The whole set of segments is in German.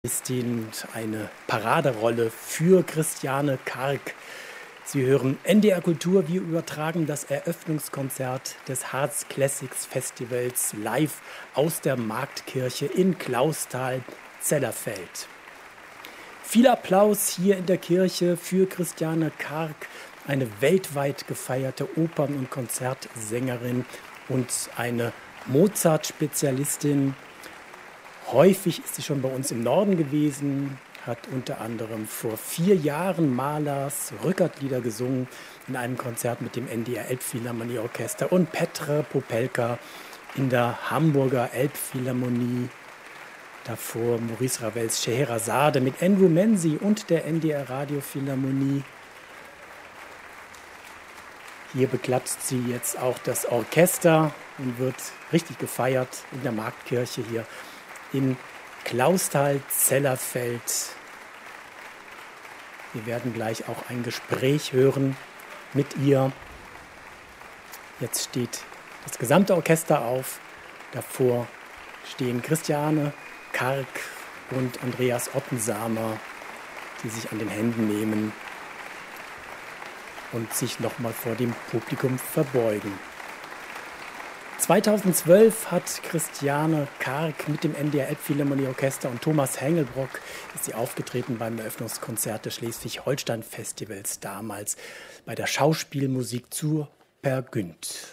Und eine Paraderolle für Christiane Karg. Sie hören NDR Kultur. Wir übertragen das Eröffnungskonzert des Harz Classics Festivals live aus der Marktkirche in Clausthal-Zellerfeld. Viel Applaus hier in der Kirche für Christiane Karg, eine weltweit gefeierte Opern- und Konzertsängerin und eine Mozart-Spezialistin. Häufig ist sie schon bei uns im Norden gewesen, hat unter anderem vor 4 Jahren Mahlers Rückert-Lieder gesungen in einem Konzert mit dem NDR Elbphilharmonieorchester und Petra Popelka in der Hamburger Elbphilharmonie. Davor Maurice Ravels Scheherazade mit Andrew Menzi und der NDR Radiophilharmonie. Hier beklatscht sie jetzt auch das Orchester und wird richtig gefeiert in der Marktkirche hier in Clausthal-Zellerfeld. Wir werden gleich auch ein Gespräch hören mit ihr. Jetzt steht das gesamte Orchester auf. Davor stehen Christiane Karg und Andreas Ottensamer, die sich an den Händen nehmen und sich nochmal vor dem Publikum verbeugen. 2012 hat Christiane Karg mit dem NDR Elbphilharmonieorchester und Thomas Hengelbrock ist sie aufgetreten beim Eröffnungskonzert des Schleswig-Holstein-Festivals, damals bei der Schauspielmusik zu Per Günd.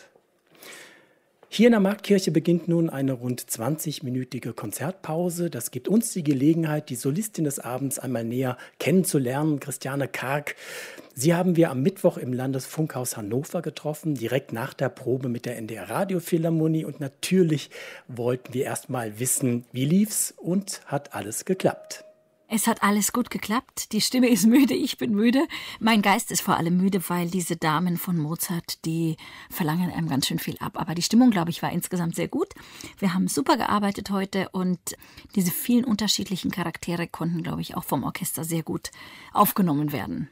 Hier in der Marktkirche beginnt nun eine rund 20-minütige Konzertpause. Das gibt uns die Gelegenheit, die Solistin des Abends einmal näher kennenzulernen, Christiane Karg. Sie haben wir am Mittwoch im Landesfunkhaus Hannover getroffen, direkt nach der Probe mit der NDR Radiophilharmonie. Und natürlich wollten wir erst mal wissen, wie lief's und hat alles geklappt? Es hat alles gut geklappt. Die Stimme ist müde, ich bin müde. Mein Geist ist vor allem müde, weil diese Damen von Mozart, die verlangen einem ganz schön viel ab. Aber die Stimmung, glaube ich, war insgesamt sehr gut. Wir haben super gearbeitet heute und diese vielen unterschiedlichen Charaktere konnten, glaube ich, auch vom Orchester sehr gut aufgenommen werden.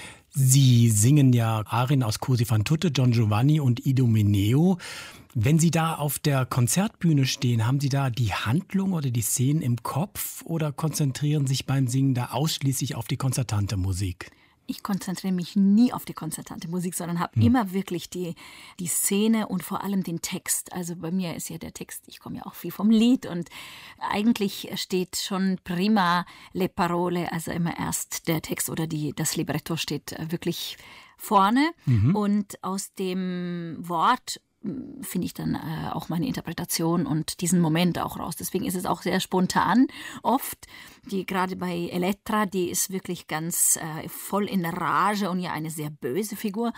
Sie singen ja Arien aus Cosi fan tutte, Don Giovanni und Idomeneo. Wenn Sie da auf der Konzertbühne stehen, haben Sie da die Handlung oder die Szenen im Kopf oder konzentrieren sich beim Singen da ausschließlich auf die konzertante Musik? Ich konzentriere mich nie auf die konzertante Musik, sondern habe immer wirklich die Szene und vor allem den Text. Also bei mir ist ja der Text, ich komme ja auch viel vom Lied und eigentlich steht schon prima le parole, also immer erst der Text oder das Libretto steht wirklich vorne und aus dem Wort finde ich dann auch meine Interpretation und diesen Moment auch raus. Deswegen ist es auch sehr spontan oft. Gerade bei Elektra, die ist wirklich ganz voll in Rage und ja eine sehr böse Figur.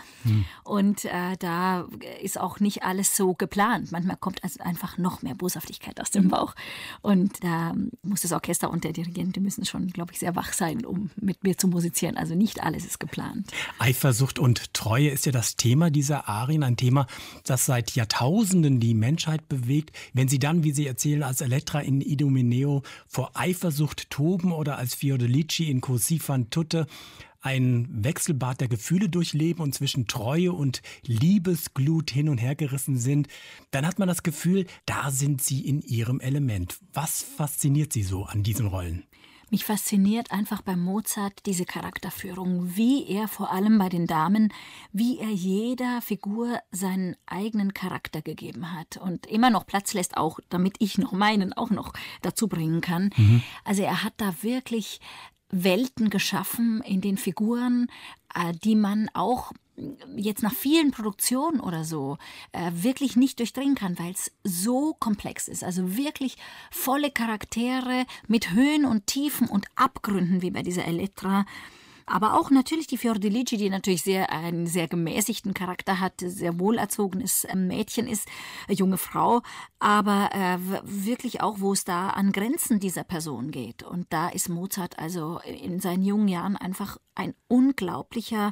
Und da ist auch nicht alles so geplant. Manchmal kommt also einfach noch mehr Boshaftigkeit aus dem Bauch. Und da muss das Orchester und der Dirigent, die müssen schon, glaube ich, sehr wach sein, um mit mir zu musizieren. Also nicht alles ist geplant. Eifersucht und Treue ist ja das Thema dieser Arien, ein Thema, das seit Jahrtausenden die Menschheit bewegt. Wenn Sie dann, wie Sie erzählen, als Elektra in Idomeneo vor Eifersucht toben oder als Fiordalici in Cosi fan tutte ein Wechselbad der Gefühle durchleben und zwischen Treue und Liebesglut hin und her gerissen sind, dann hat man das Gefühl, da sind Sie in Ihrem Element. Was fasziniert Sie so an diesen Rollen? Mich fasziniert einfach bei Mozart diese Charakterführung, wie er vor allem bei den Damen, wie er jeder Figur seinen eigenen Charakter gegeben hat und immer noch Platz lässt, auch damit ich noch meinen auch noch dazu bringen kann. Also er hat da wirklich Welten geschaffen in den Figuren, die man auch jetzt nach vielen Produktionen oder so wirklich nicht durchdringen kann, weil es so komplex ist. Also wirklich volle Charaktere mit Höhen und Tiefen und Abgründen wie bei dieser Elektra. Aber auch natürlich die Fiordalici, die natürlich einen sehr gemäßigten Charakter hat, sehr wohlerzogenes Mädchen ist, junge Frau, aber wirklich auch, wo es da an Grenzen dieser Person geht. Und da ist Mozart also in seinen jungen Jahren einfach ein unglaublicher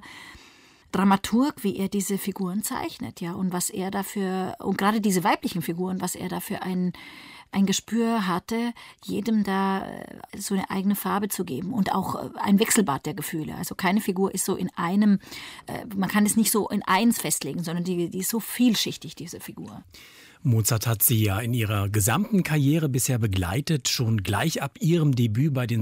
Dramaturg, wie er diese Figuren zeichnet, ja, und was er dafür, und gerade diese weiblichen Figuren, was er dafür ein Gespür hatte, jedem da so eine eigene Farbe zu geben und auch ein Wechselbad der Gefühle. Also keine Figur ist so in einem, man kann es nicht so in eins festlegen, sondern die ist so vielschichtig, diese Figur. Mozart hat sie ja in ihrer gesamten Karriere bisher begleitet, schon gleich ab ihrem Debüt bei den